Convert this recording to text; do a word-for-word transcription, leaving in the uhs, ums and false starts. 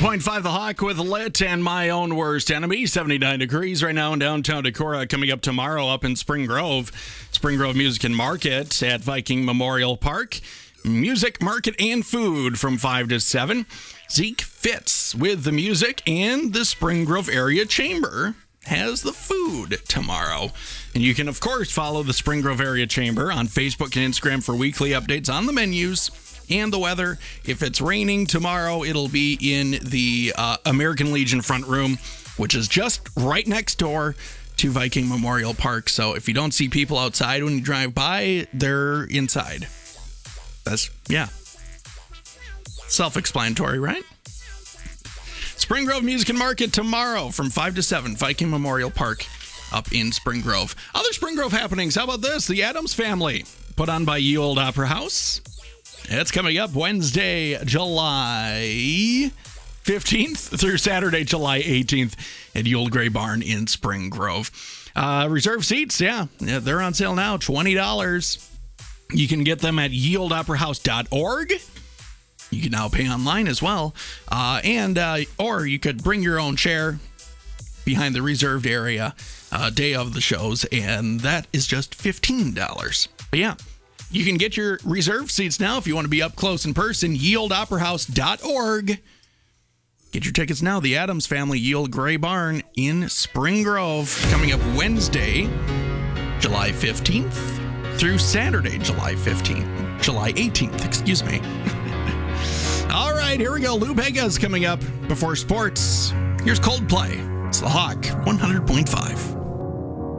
point five The Hawk with Lit and My Own Worst Enemy. seventy-nine degrees right now in downtown Decorah. Coming up tomorrow up in Spring Grove. Spring Grove Music and Market at Viking Memorial Park. Music, market, and food from five to seven. Zeke Fitz with the music, and the Spring Grove Area Chamber has the food tomorrow. And you can, of course, follow the Spring Grove Area Chamber on Facebook and Instagram for weekly updates on the menus and the weather. If it's raining tomorrow, it'll be in the uh, American Legion front room, which is just right next door to Viking Memorial Park. So if you don't see people outside when you drive by, they're inside. That's, yeah. Self-explanatory, right? Spring Grove Music and Market tomorrow from five to seven, Viking Memorial Park up in Spring Grove. Other Spring Grove happenings, how about this? The Addams Family, put on by Ye Olde Opera House. It's coming up Wednesday, July fifteenth through Saturday, July eighteenth at Ye Olde Grey Barn in Spring Grove. Uh, reserve seats, yeah, yeah, they're on sale now, twenty dollars. You can get them at ye olde opera house dot org. You can now pay online as well. Uh, and uh, or you could bring your own chair behind the reserved area uh, day of the shows, and that is just fifteen dollars. But yeah, you can get your reserved seats now if you want to be up close in person. ye olde opera house dot org. Get your tickets now. The Addams Family, Ye Olde Grey Barn in Spring Grove. Coming up Wednesday, July fifteenth through Saturday, July fifteenth. July eighteenth, excuse me. All right, here we go. Lou Bega's coming up before sports. Here's Coldplay. It's The Hawk, one hundred point five.